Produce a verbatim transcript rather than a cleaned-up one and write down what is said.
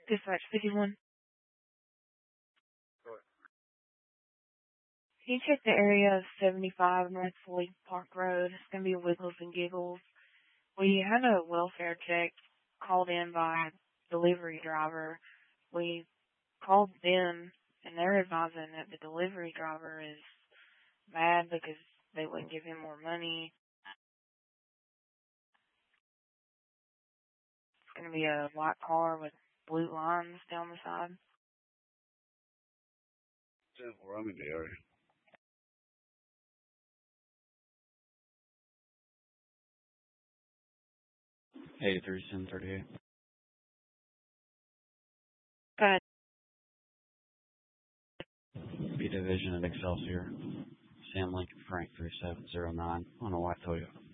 Dispatch fifty-one. Can you check the area of seventy-five North Floyd Park Road? It's going to be Wiggles and Giggles. We had a welfare check called in by a delivery driver. We called them, and they're advising that the delivery driver is mad because they wouldn't give him more money. It's going to be a white car with blue lines down the side. Well, I'm in the area. eighty-three, seven thirty-eight. Go ahead. B Division at Excelsior. Sam Lincoln Frank three seven zero nine on a white Toyota.